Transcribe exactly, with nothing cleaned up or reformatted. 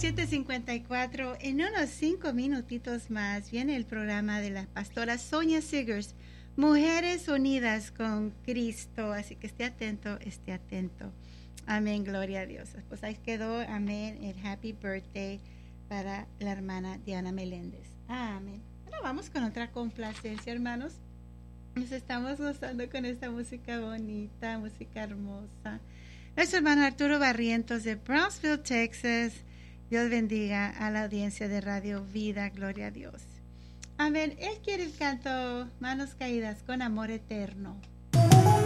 siete cincuenta y cuatro. En unos cinco minutitos más viene el programa de la pastora Sonia Siggers, Mujeres Unidas con Cristo. Así que esté atento, esté atento. Amén, gloria a Dios. Pues ahí quedó, amén, el happy birthday para la hermana Diana Meléndez. Amén. Ahora vamos con otra complacencia, hermanos. Nos estamos gozando con esta música bonita, música hermosa. Nuestro hermano Arturo Barrientos de Brownsville, Texas. Dios bendiga a la audiencia de Radio Vida, gloria a Dios. Amén. Él quiere el canto Manos Caídas con Amor Eterno.